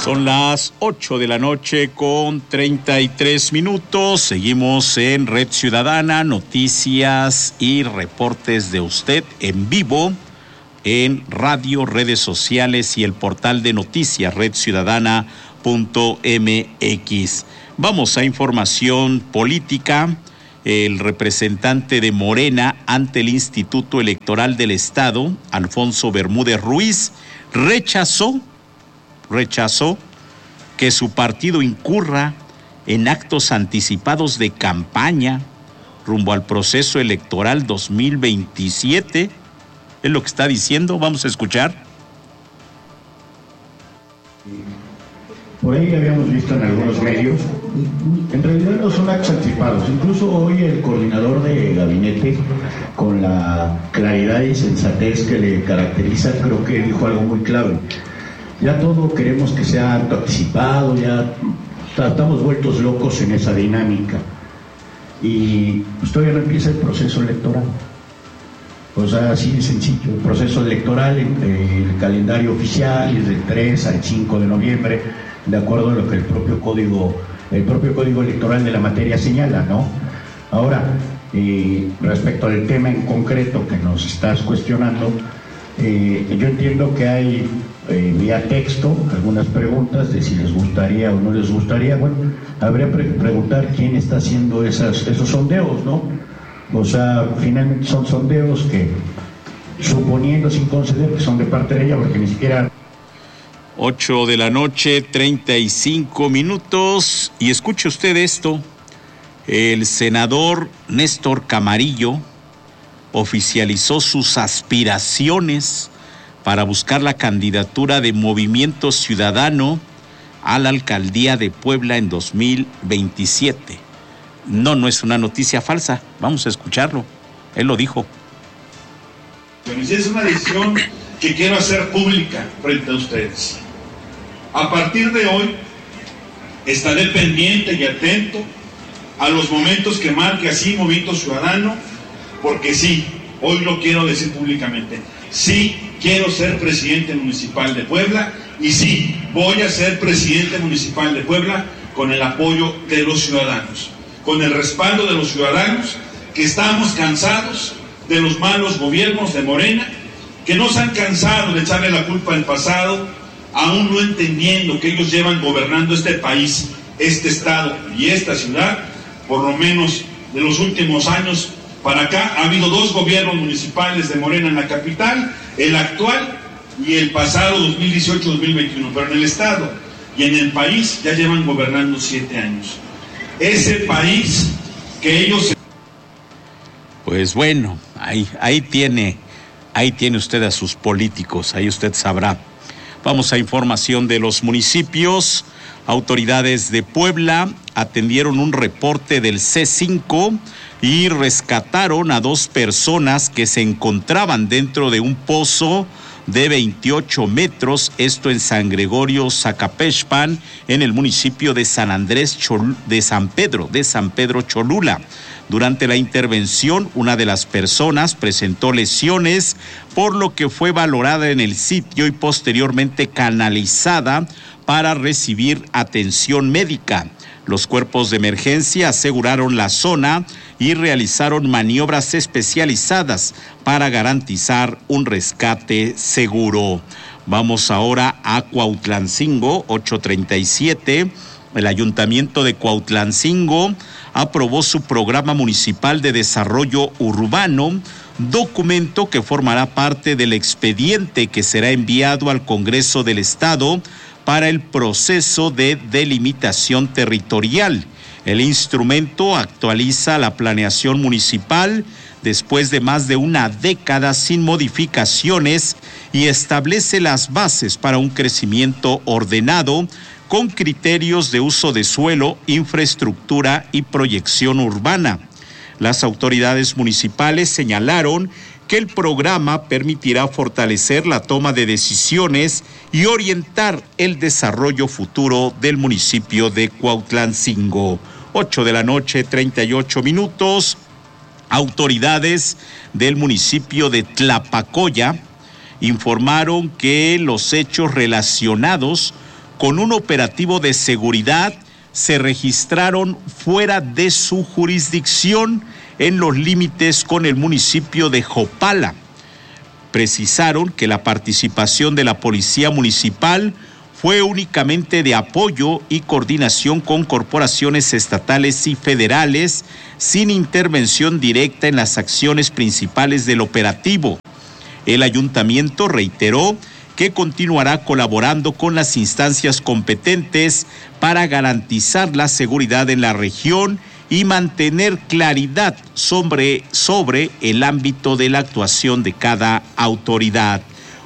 Son las 8 de la noche con 33 minutos. Seguimos en Red Ciudadana, noticias y reportes de usted en vivo en radio, redes sociales y el portal de noticias redciudadana.mx. Vamos a información política. El representante de Morena ante el Instituto Electoral del Estado, Alfonso Bermúdez Ruiz, rechazó que su partido incurra en actos anticipados de campaña rumbo al proceso electoral 2027. Es lo que está diciendo. Vamos a escuchar. Por ahí habíamos visto en algunos medios, en realidad no son actos anticipados. Incluso hoy el coordinador de gabinete, con la claridad y sensatez que le caracteriza, creo que dijo algo muy clave. Ya todo queremos que sea acto anticipado, ya estamos vueltos locos en esa dinámica. Y pues todavía no empieza el proceso electoral. O sea, así de sencillo. El proceso electoral, el calendario oficial es del 3 al 5 de noviembre, de acuerdo a lo que el propio código electoral de la materia señala, ¿no? Ahora, respecto al tema en concreto que nos estás cuestionando, yo entiendo que hay vía texto algunas preguntas de si les gustaría o no les gustaría. Bueno, habría que preguntar quién está haciendo esos sondeos, ¿no? O sea, finalmente son sondeos que, suponiendo sin conceder que son de parte de ella, porque ni siquiera... 8 de la noche, 35 minutos. Y escuche usted esto. El senador Néstor Camarillo oficializó sus aspiraciones para buscar la candidatura de Movimiento Ciudadano a la alcaldía de Puebla en 2027. No es una noticia falsa. Vamos a escucharlo. Él lo dijo. Es una decisión que quiero hacer pública frente a ustedes. A partir de hoy, estaré pendiente y atento a los momentos que marque así Movimiento Ciudadano, porque sí, hoy lo quiero decir públicamente, sí quiero ser presidente municipal de Puebla y sí, voy a ser presidente municipal de Puebla con el apoyo de los ciudadanos, con el respaldo de los ciudadanos que estamos cansados de los malos gobiernos de Morena, que no se han cansado de echarle la culpa al pasado, aún no entendiendo que ellos llevan gobernando este país, este estado y esta ciudad, por lo menos de los últimos años para acá. Ha habido 2 gobiernos municipales de Morena en la capital, el actual y el pasado 2018-2021, pero en el estado y en el país ya llevan gobernando 7 años. Ese país que ellos... Pues bueno, ahí tiene usted a sus políticos, ahí usted sabrá. Vamos a información de los municipios. Autoridades de Puebla atendieron un reporte del C5 y rescataron a 2 personas que se encontraban dentro de un pozo de 28 metros, esto en San Gregorio, Zacapexpan, en el municipio de San Pedro Cholula. Durante la intervención, una de las personas presentó lesiones, por lo que fue valorada en el sitio y posteriormente canalizada para recibir atención médica. Los cuerpos de emergencia aseguraron la zona y realizaron maniobras especializadas para garantizar un rescate seguro. Vamos ahora a Cuautlancingo, 8:37. El Ayuntamiento de Cuautlancingo aprobó su programa municipal de desarrollo urbano, documento que formará parte del expediente que será enviado al Congreso del Estado para el proceso de delimitación territorial. El instrumento actualiza la planeación municipal después de más de una década sin modificaciones y establece las bases para un crecimiento ordenado con criterios de uso de suelo, infraestructura y proyección urbana. Las autoridades municipales señalaron que el programa permitirá fortalecer la toma de decisiones y orientar el desarrollo futuro del municipio de Cuautlancingo. 8 de la noche, 38 minutos. Autoridades del municipio de Tlapacoya informaron que los hechos relacionados con un operativo de seguridad se registraron fuera de su jurisdicción en los límites con el municipio de Jopala. Precisaron que la participación de la Policía Municipal fue únicamente de apoyo y coordinación con corporaciones estatales y federales, sin intervención directa en las acciones principales del operativo. El ayuntamiento reiteró que continuará colaborando con las instancias competentes para garantizar la seguridad en la región y mantener claridad sobre el ámbito de la actuación de cada autoridad.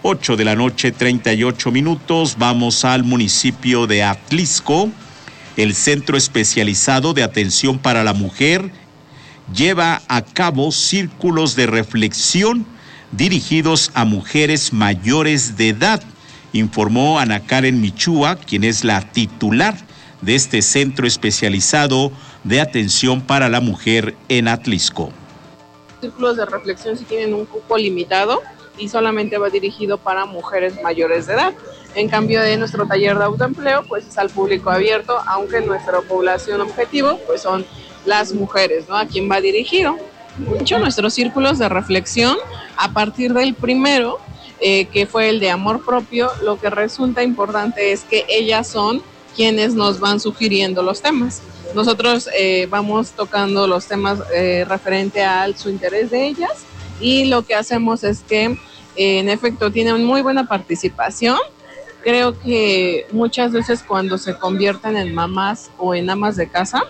8:38 p.m, vamos al municipio de Atlisco. El Centro Especializado de Atención para la Mujer lleva a cabo círculos de reflexión dirigidos a mujeres mayores de edad, informó Ana Karen Michúa, quien es la titular de este Centro Especializado de Atención para la Mujer en Atlisco. Círculos de reflexión sí tienen un cupo limitado y solamente va dirigido para mujeres mayores de edad. En cambio de nuestro taller de autoempleo, pues es al público abierto, aunque nuestra población objetivo pues son las mujeres, ¿no? A quien va dirigido. De hecho, nuestros círculos de reflexión, a partir del primero, que fue el de amor propio, lo que resulta importante es que ellas son quienes nos van sugiriendo los temas. Nosotros vamos tocando los temas referente a su interés de ellas, y lo que hacemos es que, en efecto, tienen muy buena participación. Creo que muchas veces cuando se convierten en mamás o en amas de casa,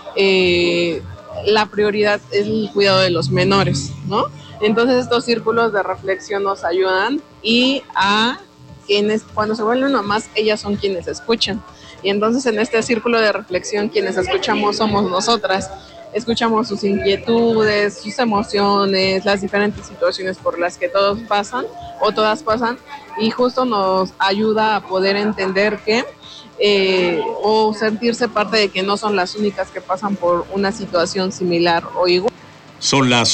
la prioridad es el cuidado de los menores, ¿no? Entonces estos círculos de reflexión nos ayudan, y a quienes cuando se vuelven mamás, ellas son quienes escuchan. Y entonces en este círculo de reflexión quienes escuchamos somos nosotras. Escuchamos sus inquietudes, sus emociones, las diferentes situaciones por las que todos pasan o todas pasan, y justo nos ayuda a poder entender que o sentirse parte de que no son las únicas que pasan por una situación similar o igual. Son las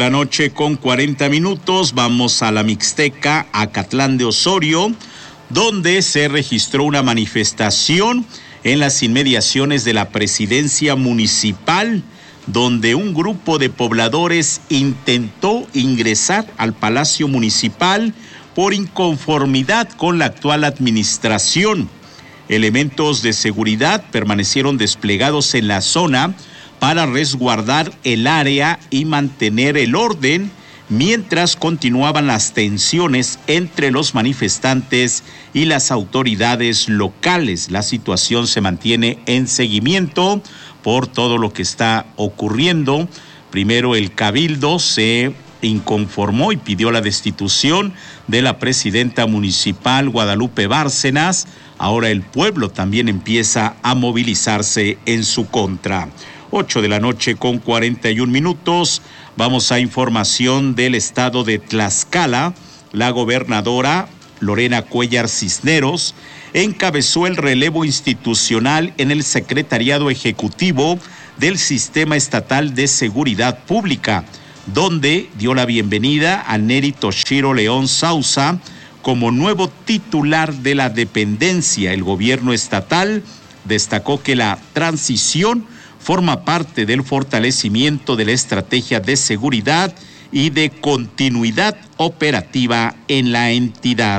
8:40 p.m, vamos a la Mixteca, Acatlán de Osorio, donde se registró una manifestación en las inmediaciones de la presidencia municipal, donde un grupo de pobladores intentó ingresar al Palacio Municipal por inconformidad con la actual administración. Elementos de seguridad permanecieron desplegados en la zona para resguardar el área y mantener el orden, mientras continuaban las tensiones entre los manifestantes y las autoridades locales. La situación se mantiene en seguimiento por todo lo que está ocurriendo. Primero el Cabildo se inconformó y pidió la destitución de la presidenta municipal Guadalupe Bárcenas. Ahora el pueblo también empieza a movilizarse en su contra. 8:41 p.m, vamos a información del estado de Tlaxcala. La gobernadora Lorena Cuellar Cisneros encabezó el relevo institucional en el Secretariado Ejecutivo del Sistema Estatal de Seguridad Pública, donde dio la bienvenida a Neri Toshiro León Sousa como nuevo titular de la dependencia. El gobierno estatal destacó que la transición forma parte del fortalecimiento de la estrategia de seguridad y de continuidad operativa en la entidad.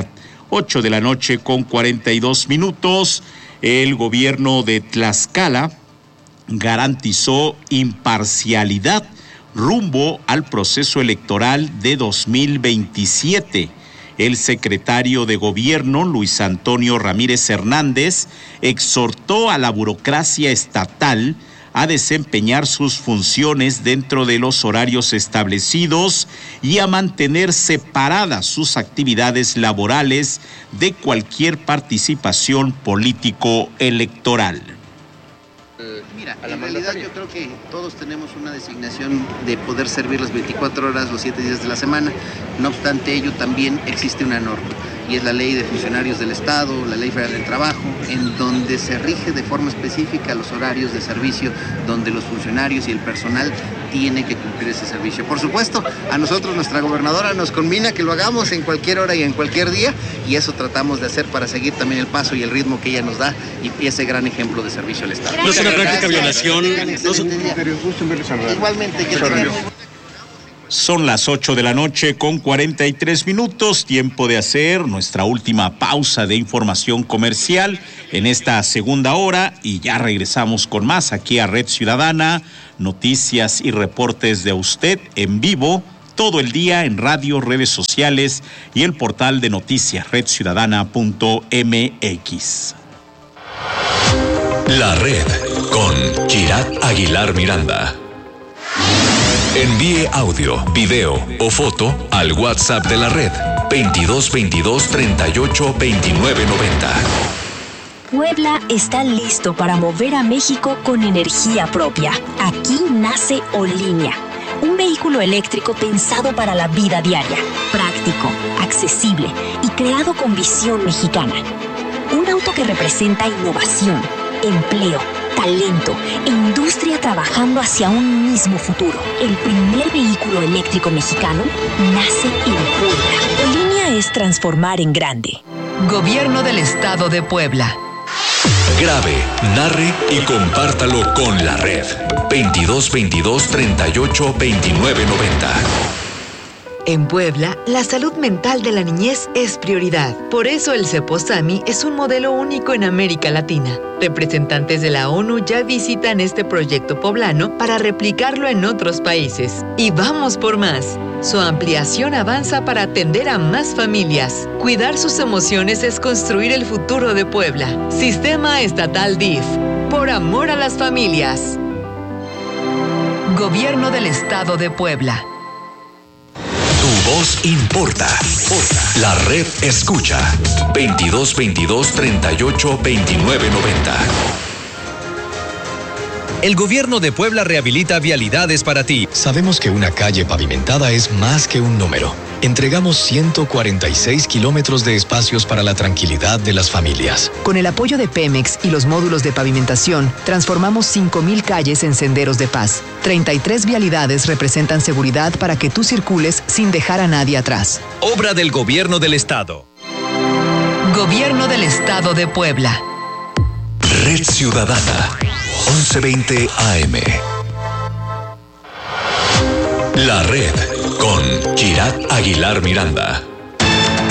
8:42 p.m, el gobierno de Tlaxcala garantizó imparcialidad rumbo al proceso electoral de 2027. El secretario de Gobierno, Luis Antonio Ramírez Hernández, exhortó a la burocracia estatal a desempeñar sus funciones dentro de los horarios establecidos y a mantener separadas sus actividades laborales de cualquier participación político-electoral. Mira, en realidad yo creo que todos tenemos una designación de poder servir las 24 horas, los 7 días de la semana. No obstante ello, también existe una norma, y es la Ley de Funcionarios del Estado, la Ley Federal del Trabajo, en donde se rige de forma específica los horarios de servicio, donde los funcionarios y el personal tiene que cumplir ese servicio. Por supuesto, a nosotros nuestra gobernadora nos conmina que lo hagamos en cualquier hora y en cualquier día, y eso tratamos de hacer para seguir también el paso y el ritmo que ella nos da y ese gran ejemplo de servicio al Estado. No es una práctica violación. Igualmente, que Son las 8 de la noche con 43 minutos, tiempo de hacer nuestra última pausa de información comercial en esta segunda hora y ya regresamos con más aquí a Red Ciudadana, noticias y reportes de usted en vivo todo el día en radio, redes sociales y el portal de noticias redciudadana.mx. La Red con Kirat Aguilar Miranda. Envíe audio, video o foto al WhatsApp de la Red 2222 38 29 90. Puebla está listo para mover a México con energía propia. Aquí nace Olinia, un vehículo eléctrico pensado para la vida diaria, práctico, accesible y creado con visión mexicana. Un auto que representa innovación, empleo, talento e industria trabajando hacia un mismo futuro. El primer vehículo eléctrico mexicano nace en Puebla. Olinia es transformar en grande. Gobierno del Estado de Puebla. Grabe, narre y compártalo con la Red 2222 38 29 90. En Puebla, la salud mental de la niñez es prioridad. Por eso el CEPOSAMI es un modelo único en América Latina. Representantes de la ONU ya visitan este proyecto poblano para replicarlo en otros países. Y vamos por más. Su ampliación avanza para atender a más familias. Cuidar sus emociones es construir el futuro de Puebla. Sistema Estatal DIF. Por amor a las familias. Gobierno del Estado de Puebla. Tu voz importa. La Red escucha. 2222 38 29 90. El Gobierno de Puebla rehabilita vialidades para ti. Sabemos que una calle pavimentada es más que un número. Entregamos 146 kilómetros de espacios para la tranquilidad de las familias. Con el apoyo de Pemex y los módulos de pavimentación, transformamos 5,000 calles en senderos de paz. 33 vialidades representan seguridad para que tú circules sin dejar a nadie atrás. Obra del Gobierno del Estado. Gobierno del Estado de Puebla. Red Ciudadana. 1120 AM. La Red con Kirat Aguilar Miranda.